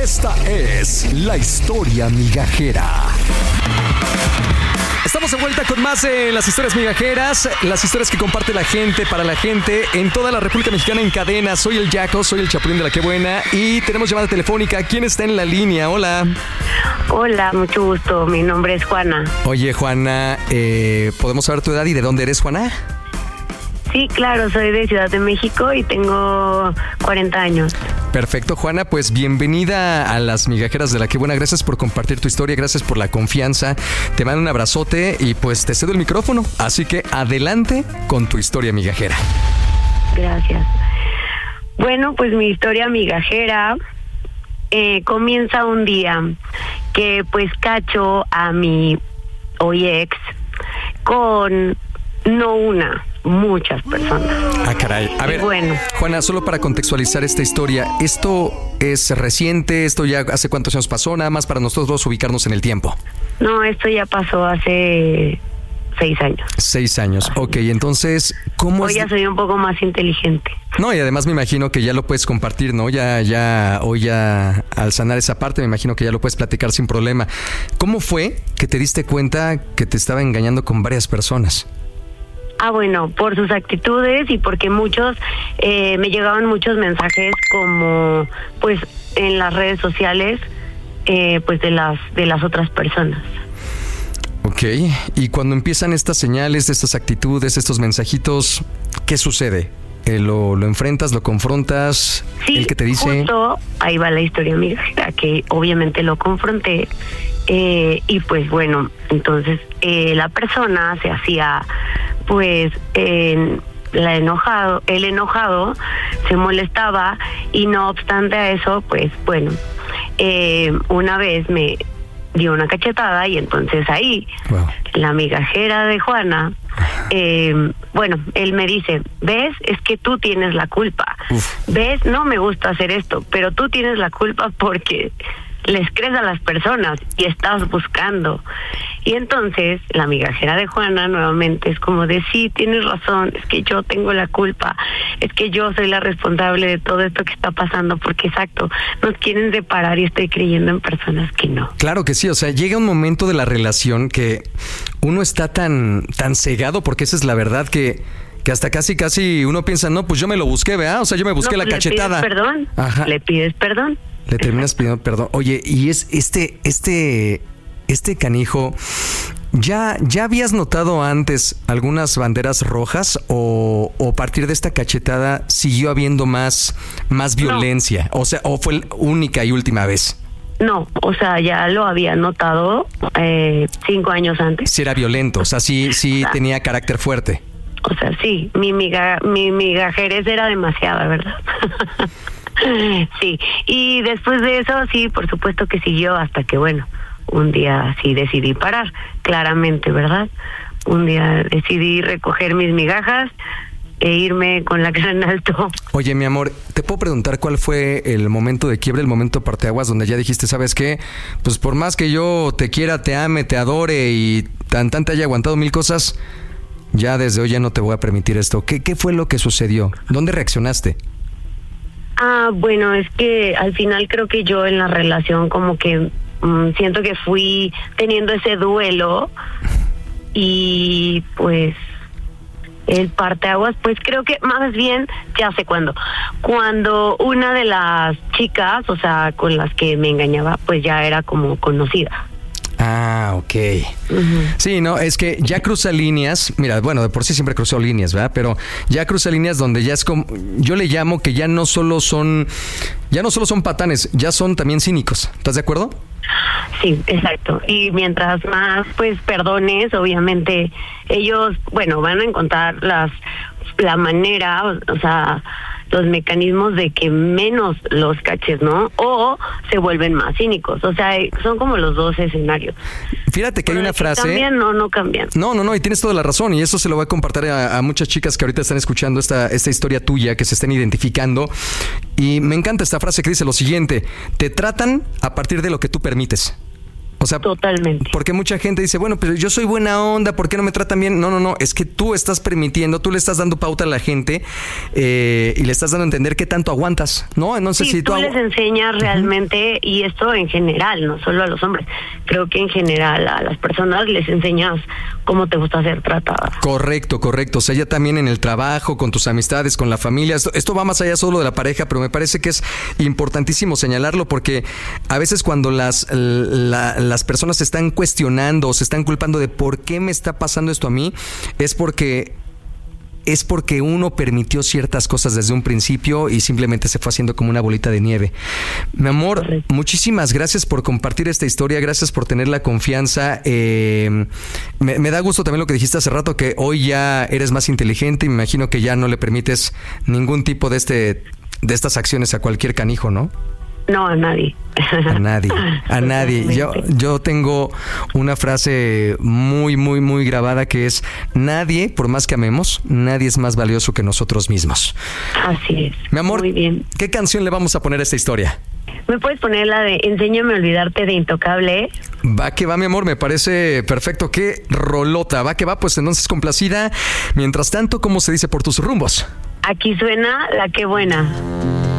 Esta es la historia migajera. Estamos de vuelta con más de las historias migajeras, las historias que comparte la gente para la gente en toda la República Mexicana en cadena. Soy el Jaco, soy el Chapulín de la Qué Buena y tenemos llamada telefónica. ¿Quién está en la línea? Hola. Hola, mucho gusto. Mi nombre es Juana. Oye, Juana, ¿podemos saber tu edad y de dónde eres, Juana? Sí, claro, soy de Ciudad de México y tengo 40 años. Perfecto, Juana, pues bienvenida a las migajeras de la Qué Buena. Gracias por compartir tu historia, gracias por la confianza. Te mando un abrazote y pues te cedo el micrófono. Así que adelante con tu historia migajera. Gracias. Bueno, pues mi historia migajera comienza un día que pues cacho a mi hoy ex con no una, muchas personas. Ah, caray. A ver, bueno, Juana, solo para contextualizar esta historia, ¿esto es reciente? ¿Esto ya hace cuántos años pasó? Nada más para nosotros ubicarnos en el tiempo. No, esto ya pasó hace 6 años. 6 años, ok. Entonces, ¿cómo hoy ya soy un poco más inteligente. No, y además me imagino que ya lo puedes compartir, ¿no? Hoy ya al sanar esa parte, me imagino que ya lo puedes platicar sin problema. ¿Cómo fue que te diste cuenta que te estaba engañando con varias personas? Ah, bueno, por sus actitudes y porque me llegaban muchos mensajes como, pues, en las redes sociales, pues, de las otras personas. Ok, y cuando empiezan estas señales, estas actitudes, estos mensajitos, ¿qué sucede? ¿Lo enfrentas, lo confrontas? Sí, ¿El que te dice? Justo ahí va la historia migajera, que obviamente lo confronté, y pues bueno, entonces la persona se hacía, pues, el enojado se molestaba y no obstante a eso, pues bueno, una vez me dio una cachetada y entonces ahí, wow, la migajera de Juana, bueno, él me dice, ¿ves? Es que tú tienes la culpa. Uf. ¿Ves? No me gusta hacer esto, pero tú tienes la culpa porque les crees a las personas y estás buscando. Y entonces la migajera de Juana nuevamente es como de, sí, tienes razón, es que yo tengo la culpa, es que yo soy la responsable de todo esto que está pasando, porque exacto, nos quieren separar y estoy creyendo en personas que no. Claro que sí, o sea, llega un momento de la relación que uno está tan cegado, porque esa es la verdad, que hasta casi uno piensa, no, pues yo me lo busqué, ¿verdad? O sea, yo me busqué la cachetada. Le pides perdón. Ajá. Le pides perdón. Le terminas pidiendo perdón. Oye, y es este canijo, ¿ya habías notado antes algunas banderas rojas o a partir de esta cachetada siguió habiendo más violencia? No. O sea, ¿o fue la única y última vez? No, o sea, ya lo había notado 5 años antes. Sí era violento, o sea, sí tenía carácter fuerte. O sea, sí, mi migajerez era demasiada, ¿verdad? Sí, y después de eso, sí, por supuesto que siguió hasta que, bueno, un día sí decidí parar, claramente, ¿verdad? Un día decidí recoger mis migajas e irme con la cara en alto. Oye, mi amor, ¿te puedo preguntar cuál fue el momento de quiebre, el momento parteaguas donde ya dijiste, ¿sabes qué? Pues por más que yo te quiera, te ame, te adore y te haya aguantado 1000 cosas, ya desde hoy ya no te voy a permitir esto. ¿Qué fue lo que sucedió? ¿Dónde reaccionaste? Ah, bueno, es que al final creo que yo en la relación como que siento que fui teniendo ese duelo y pues el parteaguas, pues creo que más bien ya sé cuándo. Cuando una de las chicas, o sea, con las que me engañaba, pues ya era como conocida. Ah, ok. Uh-huh. Sí, no, es que ya cruza líneas. Mira, bueno, de por sí siempre cruzó líneas, ¿verdad? Pero ya cruza líneas donde ya es como, yo le llamo que ya no solo son patanes, ya son también cínicos. ¿Estás de acuerdo? Sí, exacto. Y mientras más, pues, perdones, obviamente, ellos, bueno, van a encontrar la manera, o sea, los mecanismos de que menos los caches, ¿no? O se vuelven más cínicos. O sea, son como los dos escenarios. Fíjate que hay una frase... ¿Cambian o no cambian? No, y tienes toda la razón. Y eso se lo voy a compartir a muchas chicas que ahorita están escuchando esta historia tuya, que se estén identificando. Y me encanta esta frase que dice lo siguiente: te tratan a partir de lo que tú permites. O sea, totalmente. Porque mucha gente dice, bueno, pero yo soy buena onda, ¿por qué no me tratan bien? No, es que tú estás permitiendo, tú le estás dando pauta a la gente y le estás dando a entender qué tanto aguantas, ¿no? Entonces, sí, si tú les enseñas realmente, y esto en general, no solo a los hombres, creo que en general a las personas les enseñas cómo te gusta ser tratada. Correcto. O sea, ya también en el trabajo, con tus amistades, con la familia. Esto va más allá solo de la pareja, pero me parece que es importantísimo señalarlo porque a veces cuando las personas se están cuestionando o se están culpando de por qué me está pasando esto a mí, es porque uno permitió ciertas cosas desde un principio y simplemente se fue haciendo como una bolita de nieve. Mi amor, correcto, muchísimas gracias por compartir esta historia, gracias por tener la confianza. Me da gusto también lo que dijiste hace rato, que hoy ya eres más inteligente y me imagino que ya no le permites ningún tipo de estas acciones a cualquier canijo, ¿no? No, a nadie. A nadie. Yo tengo una frase muy, muy, muy grabada que es: nadie, por más que amemos, nadie es más valioso que nosotros mismos. Así es. Mi amor, muy bien. ¿Qué canción le vamos a poner a esta historia? ¿Me puedes poner la de Enséñame a olvidarte de Intocable? Va que va, mi amor, me parece perfecto. Qué rolota. Va que va, pues entonces complacida. Mientras tanto, ¿cómo se dice por tus rumbos? Aquí suena La Que Buena.